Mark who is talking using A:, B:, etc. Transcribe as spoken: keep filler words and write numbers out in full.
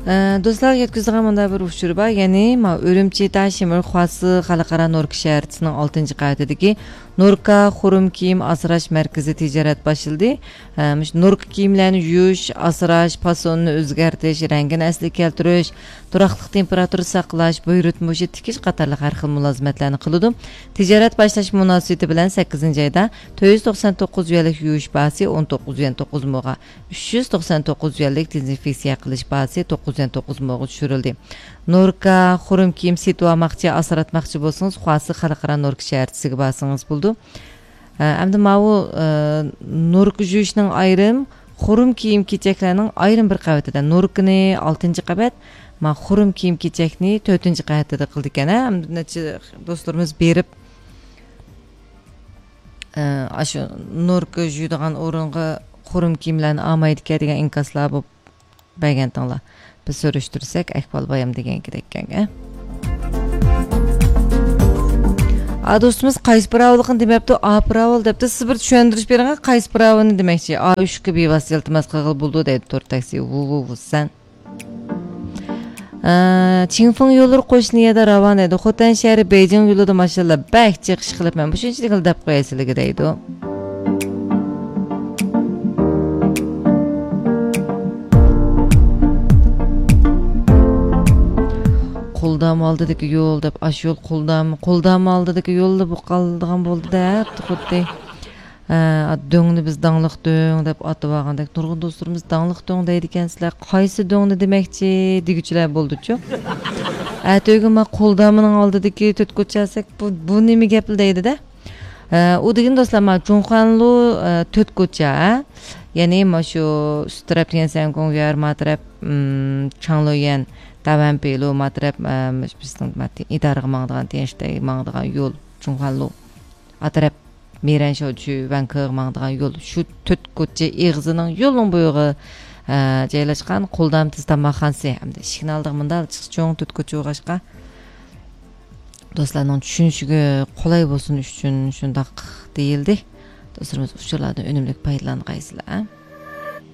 A: Do'stlar, yetkazgan menda bir uchur bor. Ya'ni, ma Urumchi Tashimir Xosi xalqaro Norka shaharchasining oltinchi qavatidagi Norka Xurum kiyim asrash markazi tijorat boshladi. Mush Norka kiyimlarni yuvish, asrash, fasonni o'zgartirish, rangini asli keltirish, turaqliq temperatura saqlash, buyurtma tikish qatorliq har xil mulozimatlarni qiladi. Tijorat boshlash munosabati bilan sakkizinchi oyda to'rt yuz to'qson to'qqiz yuanlik yuvish bahsi o'n to'qqiz yuan to'qqiz mo'ga, uch yuz to'qson to'qqiz yuanlik dezinfeksiya qilish bahsi to'qqiz yuan to'qqiz mo'ga tushirildi. Norka Xurum kiyim sotib olmoqchi, asratmoqchi bo'lsangiz, Xosi xalqaro Norka shaharchasiga borsangiz bo'ldi. Endi mana Norka yuvishning ayrim, Xurum kiyim kechaklarning ayrim bir qavatida Norkani oltinchi qavat, ma Xurum kiyim kechakni to'rtinchi qavatida qildik ana. Necha do'stlarimiz berib ashu Norka yuydigan o'ringa Xurum kiyimlarni olmaydi degan inkaslar bo'lib bergantinglar. Biz so'rashtirsak, Akbol bayam degan kerakkan-a. A do'stimiz qaysi birovligini demabdi, A birovl debdi. Siz bir tushuntirish bering, qaysi birovni demoqchi. A uch ga bevosita iltimos qilib bo'ldi deydi to'rt taksi. Vu vu sen. Qingfeng yo'llari qo'shniyada ravon edi. Xotan shahri Beijing yo'lida mashallah bak chiqish qilib men bu shunchalik deb qo'yasizlar deydi. Qo'ldam oldidagi yo'l deb ash yo'l qo'ldam, qo'ldam oldidagi yo'lda bu qoldigan bo'ldi-da, xuddi. Döngni biz dangliq döng deb atib olgandek nurg'un do'stlarimiz dangliq döng deydi ekansizlar. Qaysi döngni demoqchi deguchilar bo'ldi-chu. Ato'yga ma qo'ldamining oldidagi to'tko'chasak bu bu nima gap deydi-da. U degan do'stlar ma Chunxanlu to'tko'cha, ya'ni ma shu Strapyan Sangong matrab Changloyan Tavan pelo matrab bizning matni idora mangdigan tinchday mangdigan yo'l Chunxanlu atrab Meran shochu Vankir mangdigan yo'l shu to'tko'cha eg'izining yo'lning bo'yig'i joylashgan qo'ldam tiztamxonasi hamda signalda mundal chiqcho'ng to'tko'cha o'g'ashqa do'stlarning tushunishiga qulay bo'lsin uchun shundaq deyildi. Do'stlarimiz uchurlardan unumli foydalanqaysizlar.